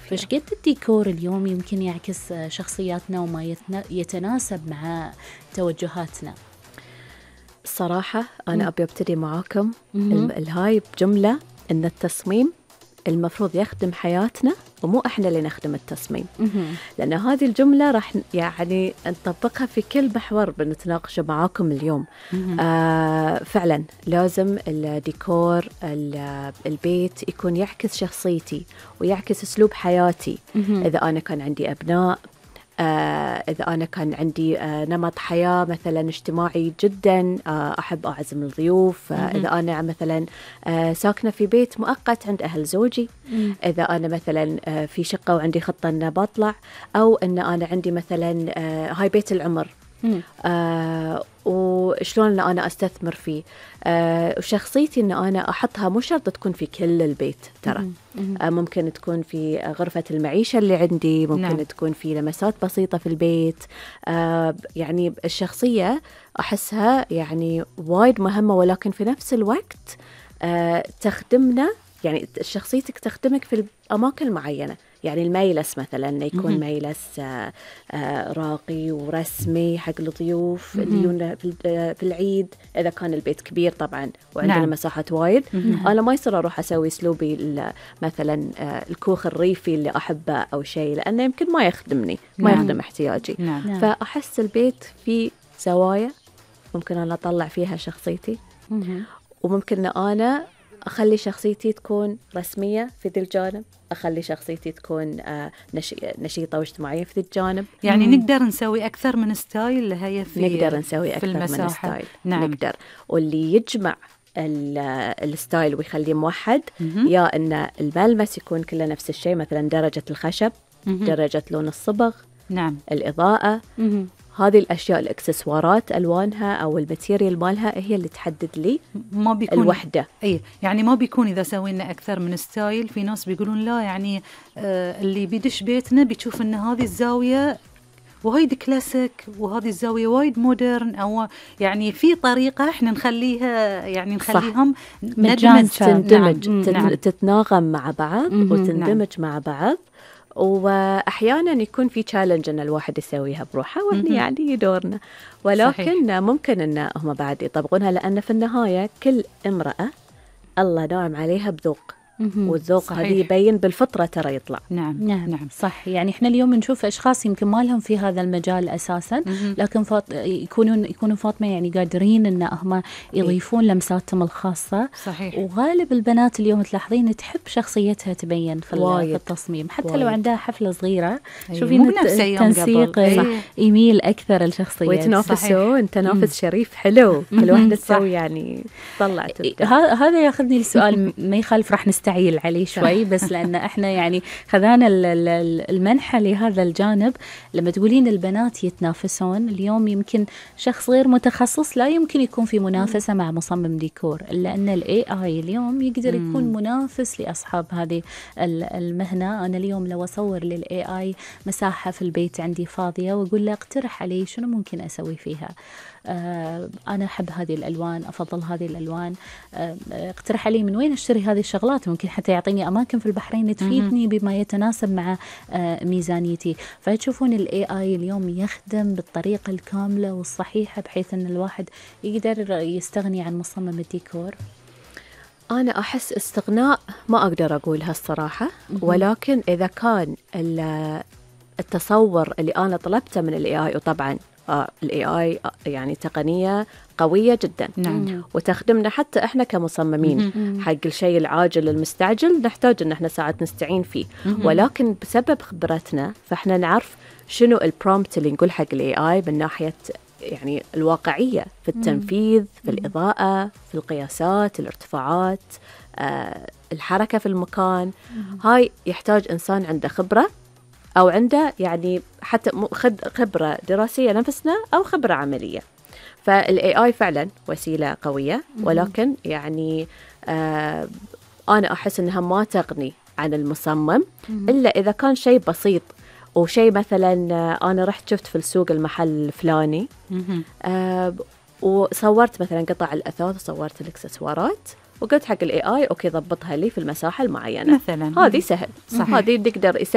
فش قد الديكور اليوم يمكن يعكس شخصياتنا وما يتناسب مع توجهاتنا؟ الصراحة أنا أبي أبتدي معاكم الهاي بجملة إن التصميم المفروض يخدم حياتنا ومو إحنا اللي نخدم التصميم. لأن هذه الجملة راح يعني نطبقها في كل محور بنتناقش معاكم اليوم. فعلا لازم الديكور البيت يكون يعكس شخصيتي ويعكس أسلوب حياتي. إذا أنا كان عندي أبناء، إذا أنا كان عندي نمط حياة مثلا اجتماعي جدا، أحب أعزم الضيوف، إذا أنا مثلا ساكنة في بيت مؤقت عند أهل زوجي، إذا أنا مثلا في شقة وعندي خطة أن بطلع، أو أن أنا عندي مثلا هاي بيت العمر، وشلون أنا أستثمر فيه، وشخصيتي أن أنا أحطها مو شرط تكون في كل البيت ترى. ممكن تكون في غرفة المعيشة اللي عندي، ممكن تكون في لمسات بسيطة في البيت. يعني الشخصية أحسها يعني وايد مهمة، ولكن في نفس الوقت تخدمنا، يعني شخصيتك تخدمك في الأماكن المعينة. يعني الميلس مثلا يكون ميلس راقي ورسمي حق الضيوف اللي يجون في العيد، إذا كان البيت كبير طبعا وعندنا مساحات وايد. أنا ما يصير أروح أسوي أسلوبي مثلا الكوخ الريفي اللي أحبه أو شيء، لأنه يمكن ما يخدمني، ما يخدم احتياجي. فأحس البيت فيه زوايا ممكن أنا أطلع فيها شخصيتي، وممكن أنا أخلي شخصيتي تكون رسمية في ذي الجانب، أخلي شخصيتي تكون نشيطة واجتماعية في ذي الجانب. يعني نقدر نسوي أكثر من ستايل، هي نقدر نسوي أكثر من ستايل. نقدر، واللي يجمع الستايل ويخليه موحد، يا أن الملمس يكون كله نفس الشيء، مثلا درجة الخشب، درجة لون الصبغ، الإضاءة، هذه الأشياء، الإكسسوارات ألوانها أو الماتيريال مالها هي اللي تحدد لي ما بيكون الوحدة. يعني ما بيكون إذا سوينا أكثر من ستايل، في ناس بيقولون لا، يعني اللي بيدش بيتنا بيشوف إن هذه الزاوية وايد كلاسيك وهذه الزاوية وايد مودرن، أو يعني في طريقة إحنا نخليها، يعني نخليهم تندمج، تتناغم مع بعض وتندمج مع بعض. وأحيانا يكون في تشالنج أن الواحد يسويها بروحه، وإحنا يعني دورنا، ولكن صحيح. ممكن أن هم بعد يطبقونها، لأن في النهاية كل امرأة الله ناعم عليها بذوق، والذوق هذه يبين بالفطرة ترى يطلع. نعم صح. يعني احنا اليوم نشوف اشخاص يمكن ما لهم في هذا المجال اساسا، لكن يكونوا فاطمة يعني قادرين ان هم يضيفون لمساتهم الخاصة. صحيح. وغالب البنات اليوم تلاحظين تحب شخصيتها تبين في التصميم، حتى لو عندها حفلة صغيرة شوفين التنسيق يميل اكثر الشخصية، ويتنافسون تنافس شريف حلو، كل واحدة تسوي يعني طلعت. هذا ياخذني لسؤال ما يخالف راح نستعيل عليه شوي، بس لأن احنا يعني خذانا المنحة لهذا الجانب. لما تقولين البنات يتنافسون اليوم، يمكن شخص غير متخصص لا يمكن يكون في منافسة مع مصمم ديكور، إلا أن ال AI اليوم يقدر يكون منافس لأصحاب هذه المهنة. أنا اليوم لو أصور لل AI مساحة في البيت عندي فاضية وأقول له اقترح علي شنو ممكن أسوي فيها، أنا أحب هذه الألوان، أفضل هذه الألوان، اقترح علي من وين أشتري هذه الشغلات، ممكن حتى يعطيني أماكن في البحرين تفيدني بما يتناسب مع ميزانيتي. فتشوفون ال AI اليوم يخدم بالطريقة الكاملة والصحيحة، بحيث أن الواحد يقدر يستغني عن مصمم الديكور. أنا أحس استغناء ما أقدر أقولها الصراحة، ولكن إذا كان التصور اللي أنا طلبته من ال AI، وطبعاً ال AI يعني تقنية قوية جدا، وتخدمنا حتى إحنا كمصممين حق الشيء العاجل المستعجل، نحتاج إن إحنا ساعات نستعين فيه، ولكن بسبب خبرتنا فإحنا نعرف شنو البرومبت اللي نقول حق ال AI من ناحية يعني الواقعية في التنفيذ، في الإضاءة، في القياسات، الارتفاعات، الحركة في المكان. هاي يحتاج إنسان عنده خبرة، أو عنده يعني حتى خبرة دراسية نفسنا أو خبرة عملية. فال AI فعلا وسيلة قوية، ولكن يعني أنا أحس أنها ما تغني عن المصمم، إلا إذا كان شيء بسيط، وشيء مثلا أنا رحت شفت في السوق المحل الفلاني وصورت مثلا قطع الأثاث وصورت الإكسسوارات، وقلت حق ال AI أوكي ضبطها لي في المساحة المعينة مثلا. هذه سهل، هذه نقدر